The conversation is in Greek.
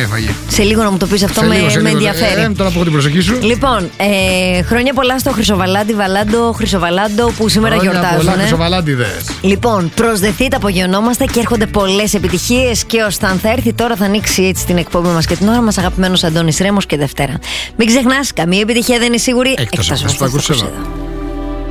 έφαγε. Σε λίγο να μου το πεις αυτό, με ενδιαφέρει. Τώρα από την προσοχή σου. Λοιπόν, χρόνια πολλά στο Χρυσοβαλάντο που σήμερα γιορτάζουν. Πολλά Χρυσοβαλάντιδες. Λοιπόν, προσδεθείτε, απογειωνόμαστε και έρχονται πολλές επιτυχίες. Και ο Σταν θα έρθει τώρα, θα ανοίξει έτσι την εκπομπή μας και την ώρα μας, αγαπημένος Αντώνης Ρέμος και Δευτέρα. Μην ξεχνάς, καμία επιτυχία δεν είναι σίγουρη Εκτός από αυτό που ακούς εδώ.